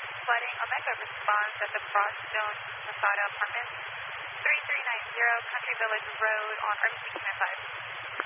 Flooding, Omega response at the Froststone Masada Apartments, 3390 Country Village Road on RBC Command 5.